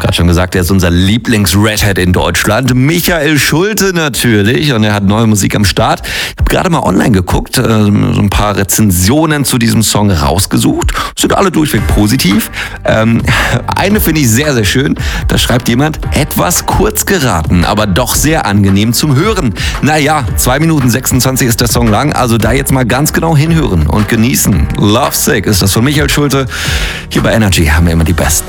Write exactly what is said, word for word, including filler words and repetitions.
Gerade schon gesagt, er ist unser Lieblings-Redhead in Deutschland. Michael Schulte natürlich. Und er hat neue Musik am Start. Ich habe gerade mal online geguckt, äh, so ein paar Rezensionen zu diesem Song rausgesucht. Sind alle durchweg positiv. Ähm, eine finde ich sehr, sehr schön. Da schreibt jemand, etwas kurz geraten, aber doch sehr angenehm zum Hören. Naja, zwei Minuten sechsundzwanzig ist der Song lang. Also da jetzt mal ganz genau hinhören und genießen. Lovesick ist das von Michael Schulte. Hier bei Energy haben wir immer die Besten.